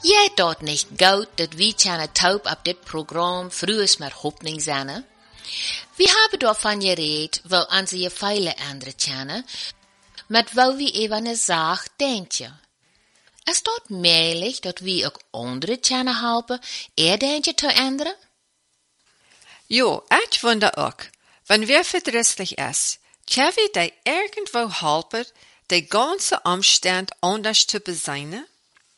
Jij dort nicht goud dat wie tjane taub ab dit Programm frühes met Hoffnung zijn. We hebben daarvan gereed, wel aan ze je feile andere tjane, met wel wie even een zaak denkje. Is dat möglich, dat we ook andere tjane helpen, denkje te ändern? Jo, ich wonder auch, wenn wer verdrießlich ist, kann wir die irgendwo helpen, die ganze Umstand anders zu beseinen?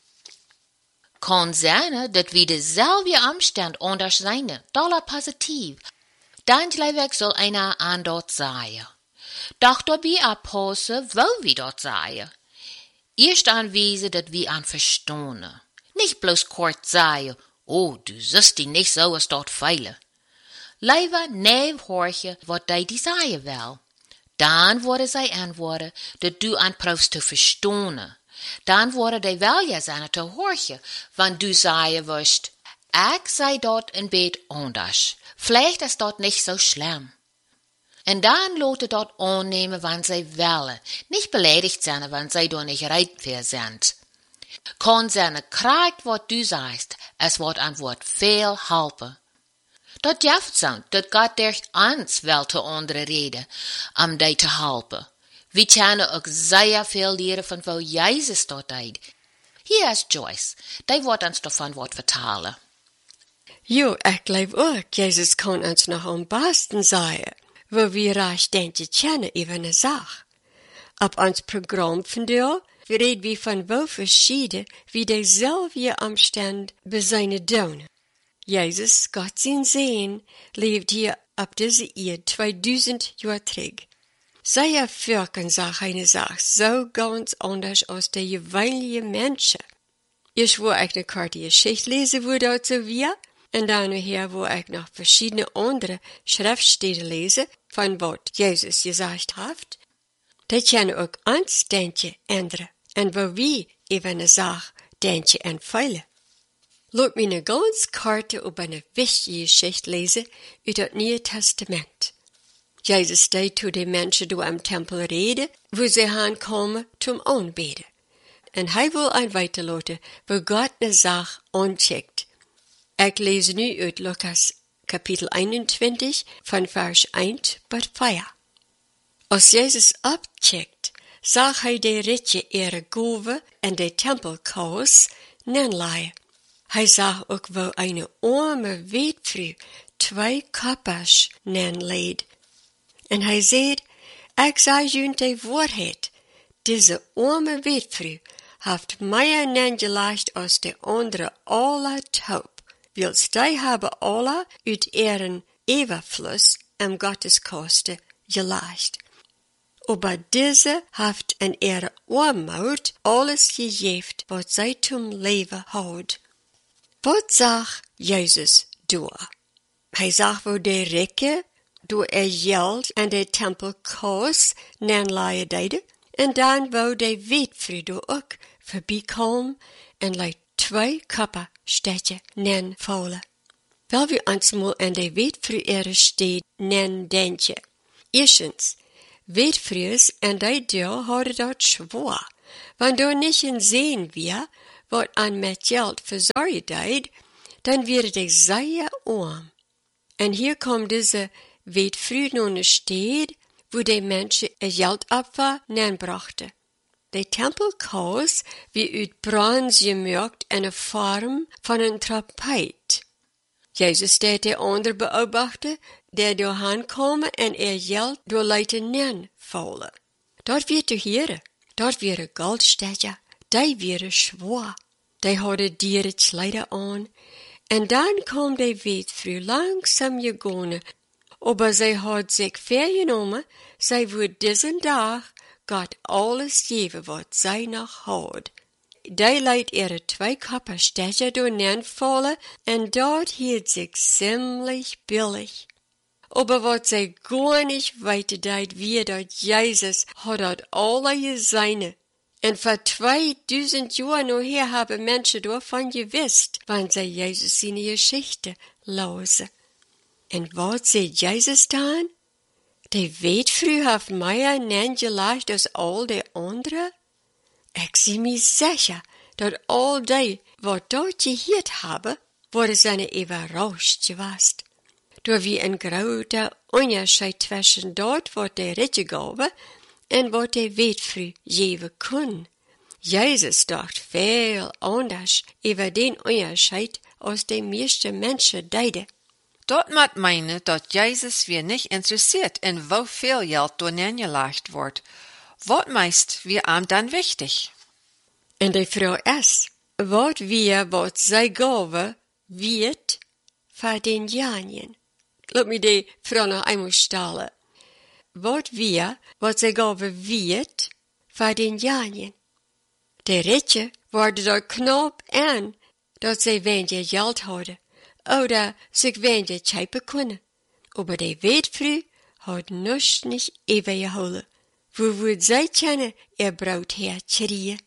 Kan zijn dat we dezelfde omstand anders zijn, dollar positief. Dan gelijk zal einer aan dort zijn. Doch dabei abpassen, wo wir dort zijn. Eerst aanwijzen dat we aan verstonen. Nicht bloß kort sagen, oh, du siehst die nicht so, als dort feilen. Lieber neef horchen, wat die sagen will. Dan worden zij antwoorden, dat du aanproefst te verstonen. Dan worden die wel ja zijn te horchen, wann du sagen wirst, ik sei dort in bed anders. Vielleicht ist dort nicht so schlimm. En dan loten dort annehmen, wann zij willen. Nicht beleidigt zijn, wann zij doch nicht reit für sind. Kan zijn krijgt wat du sagst, es wordt aan woord veel helpen. Dat jeft zijn, dat Gott durch ons wel te andere reden, die te helpen. We kunnen ook zeer veel leren van wat Jezus dort deed. Hier is Joyce, die wordt ons davon wat vertalen. Jo, ich glaub auch, Jesus kann uns noch am besten sagen, wo wir recht denken kennen über eine Sache. Ab ons Programm von dir reden wir von wo verschieden, wie dieselbe Umstand beseine Done. Jesus, Gott sein Sehen, lebt hier ab dieser Erde 2000 Jahre zurück. Sehr wirken sich eine Sache so ganz anders als die jeweiligen Menschen. Ich wo ich eine Karte Geschichte lesen, wo dort so wir, und dann nachher, wo ich noch verschiedene andere Schriftstellen lese, von was Jesus gesagt hat, die können auch uns denken ändern, und wo wir über eine Sache denken und fühlen. Lass mich eine ganz Karte über eine wichtige Geschichte lesen aus dem Neuen Testament. Jesus steht zu den Menschen, die am Tempel reden, wo sie ankommen zum Anbeten. Und er will ein weiterlassen, wo Gott eine Sache ancheckt. Ich lese nu aus Lukas Kapitel 21 von Vers 1 bis 4. Als Jesus abcheckt, zag hij de ritje ihre Gove en de Tempelkaus neerleggen. Hij zag ook wel eine arme weduwe 2 koppers neerleggen. En hij zei, ik zeg jullie de waarheid, deze arme weduwe heeft meer neergelegd als de andere alle taub. Wils die hebben alle uit ihren Überfluss am Gotteskoste gelegd. Aber diese heeft in ihre Armut alles gegeven wat zij zum Leben had. Wat zag Jezus door? Hij zag wo de rijke door geld en de tempelkaas neerleggen deden, en dan wo de weduwe door ook voorbij kwam en leidt 2 koppen stetje nen vallen. Wel we ons mal aan de weduwe ihre steed nen denken. Eerstens, weduwees en die deel hadden dat schwaar, want door niet in zien wir, wat aan met geld verzorgd deed, dan werden die zeer arm. En hier komt deze weduwe naar een stad, wo die mensen een geldopfer nenbrachten. De tempelkaas wie uit brons gemaakt en een vorm van een trapeit. Jezus deed de ander beobachten, der doorheen komen en geld door leiten nenvallen. Dat weer te heren, dat weer goldstetje, die weer zwaar. Die hadden dieren kleider aan, en dan kwam de weduwe langzaam gegaan, aber zij had zich vergenomen, zij would deze dag Gott alles geven wat zij nog had. Die leidt ihre 2 koppen stecher door neervallen, en dat hielt zich ziemlich billig. Aber wat zij gar nicht weiter deed, wie dat Jesus had dat alle gesehen. En vor 2000 Jahren nachher haben Menschen davon gewusst, wann sie Jesus seine Geschichte lesen. Und was sieht Jesus dann? Die weduwe heeft meer neergelegd als al die anderen? Ik zie me sicher, dat all die, wat dort geheerd hebben, worden zijn überrascht gewast. Door wie een grote onderscheid tussen dort wat de Ritje gaven en wat de weetvrij geven kon. Jezus dacht veel anders over den onderscheid als de meeste mensen deden. Dat maakt meinen dat Jezus weer niet interessiert in hoeveel geld door neergelegd wordt. Wat meist weer aan dan wichtig? En de vraag is, wat zij gaven, weet voor den janien. Laat me die vraag nog eenmaal stellen. Wat zij gaven, weet voor den janien. De ritje waren er knap aan dat zij weinig geld hadden, oder zich weinig schepen kunnen. Aber de weetvrij had niets niet even geholen. Wo would zij kennen, brood herkrieën?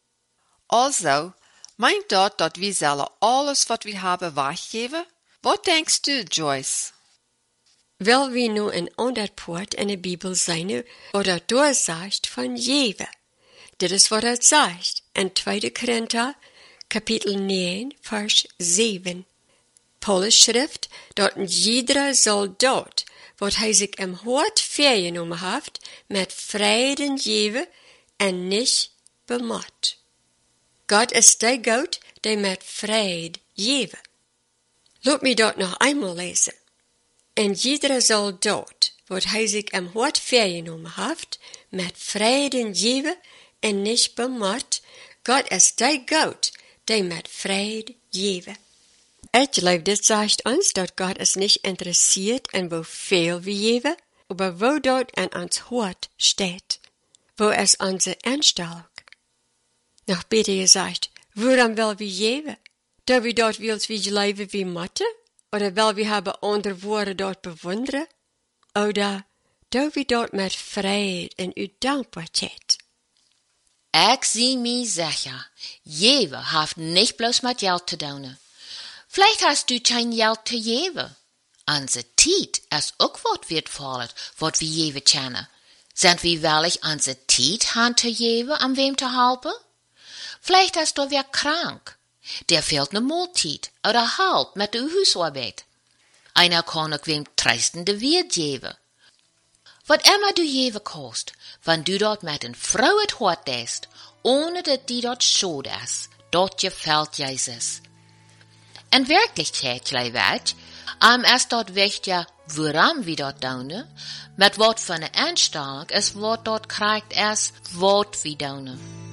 Also, meint dat wir zullen alles wat we hebben weggeven? Wat denkst du, Joyce? Wel wie nu een ander poort in de Bibel zijn, wat er doorzegt van geven. Dit is wat het zegt in 2 Korinther, kapitel 9, vers 7. Paulus schrift, dat jeder soldaat, wat hij zich im hart voorgenomen heeft, met vreden geven en niet bemat. God is de God, die met vrede geven. Laat me dat nog eenmaal lezen. En jeder soldaat, wat hij zich im hart voorgenomen heeft, met vreden geven en niet bemat. God is de God, die met vrede geven. Ik geloof, dit zegt ons dat God is niet interessiert in hoeveel we geven, maar wo dat in ons hart steht. Wo is onze instelling? Nog beter gezegd, waarom wil we geven? Dat we dat wils wie leven wie moeten? Oder wil we hebben andere woorden dat bewonderen? Oder dat we dat met vrede en uit dankbaarheid? Ik zie me sicher, geven heeft niet bloos met geld te doen. Vielleicht hast du kein Geld te geven. Onze tijd is ook wat wertvoller, wat we geven kennen. Sind wir wellig onze tijd han te geven, am wem te helpen? Vielleicht ist du wer krank. Der fehlt ne Mahlzeit oder Halt mit der Hausarbeit. Einer kann auch wem treistende Wert geben. Wat immer du geben kannst, wenn du dort mit een Frau het hart deest, ohne dat die dort schuld ist, dort gefällt Jesus. In Wirklichkeit, Leibert, ist dort wichtig, woran wir dort daunen, mit wat für eine Einstellung es wat dort kriegt ist, wat wir daunen.